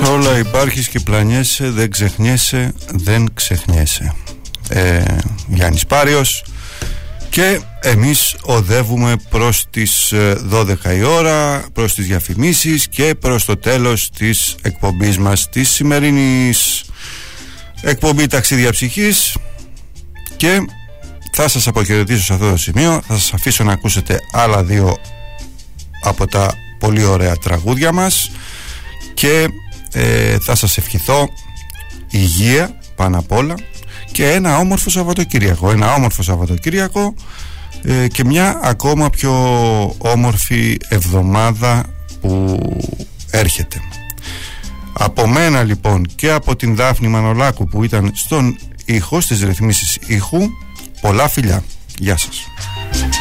όλα υπάρχεις και πλανιέσαι, δεν ξεχνιέσαι, δεν ξεχνιέσαι. Γιάννης Πάριος. Και εμείς οδεύουμε προς τις 12 η ώρα, προς τις διαφημίσεις και προς το τέλος της εκπομπής μας, της σημερινής εκπομπή Ταξίδια Ψυχής. Και θα σας αποχαιρετήσω σε αυτό το σημείο. Θα σας αφήσω να ακούσετε άλλα δύο από τα πολύ ωραία τραγούδια μας και θα σας ευχηθώ υγεία πάνω απ' όλα και ένα όμορφο Σαββατοκύριακο, και μια ακόμα πιο όμορφη εβδομάδα που έρχεται. Από μένα λοιπόν και από την Δάφνη Μανολάκου που ήταν στον ήχο, στις ρυθμίσεις ήχου, πολλά φιλιά. Γεια σας.